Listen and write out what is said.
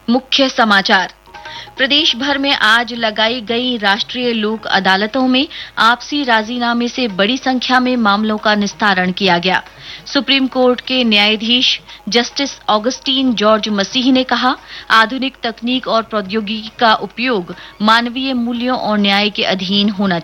मुख्य समाचार। प्रदेश भर में आज लगाई गई राष्ट्रीय लोक अदालतों में आपसी राजीनामे से बड़ी संख्या में मामलों का निस्तारण किया गया। सुप्रीम कोर्ट के न्यायाधीश जस्टिस ऑगस्टीन जॉर्ज मसीह ने कहा, आधुनिक तकनीक और प्रौद्योगिकी का उपयोग मानवीय मूल्यों और न्याय के अधीन होना